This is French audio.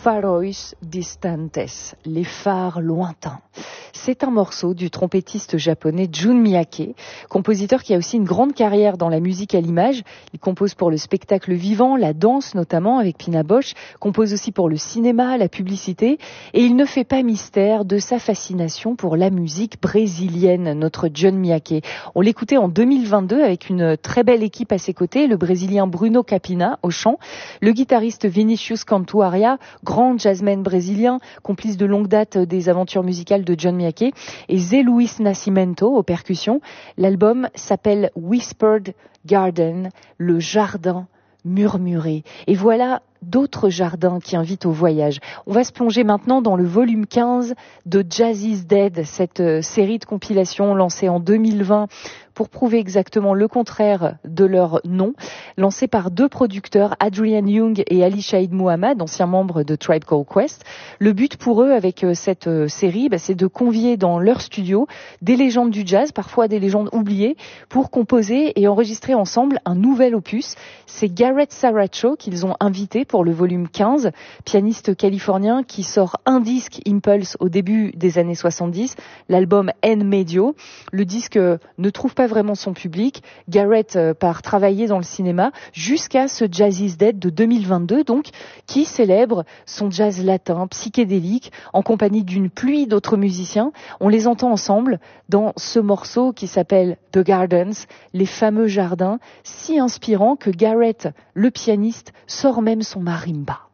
Faroes Distantes, les phares lointains. C'est un morceau du trompettiste japonais Jun Miyake, compositeur qui a aussi une grande carrière dans la musique à l'image. Il compose pour le spectacle vivant, la danse notamment avec Pina Bausch, compose aussi pour le cinéma, la publicité, et il ne fait pas mystère de sa fascination pour la musique brésilienne, notre Jun Miyake. On l'écoutait en 2022 avec une très belle équipe à ses côtés, le Brésilien Bruno Capina au chant, le guitariste Vinicius Cantuaria, grand jazzman brésilien, complice de longue date des aventures musicales de Jun Miyake, et Zé Luis Nascimento aux percussions. L'album s'appelle Whispered Garden, le jardin murmuré. Et voilà d'autres jardins qui invitent au voyage. On va se plonger maintenant dans le volume 15 de Jazz is Dead, cette série de compilations lancée en 2020 pour prouver exactement le contraire de leur nom, lancée par deux producteurs, Adrian Young et Ali Shaheed Muhammad, anciens membres de Tribe Called Quest. Le but pour eux avec cette série, c'est de convier dans leur studio des légendes du jazz, parfois des légendes oubliées, pour composer et enregistrer ensemble un nouvel opus. C'est Garrett Saracho qu'ils ont invité pour le volume 15, pianiste californien qui sort un disque Impulse au début des années 70, l'album En Medio. Le disque ne trouve pas vraiment son public. Garrett part travailler dans le cinéma jusqu'à ce Jazz is Dead de 2022, donc, qui célèbre son jazz latin, psychédélique, en compagnie d'une pluie d'autres musiciens. On les entend ensemble dans ce morceau qui s'appelle The Gardens, les fameux jardins, si inspirants que Garrett, le pianiste, sort même son marimba.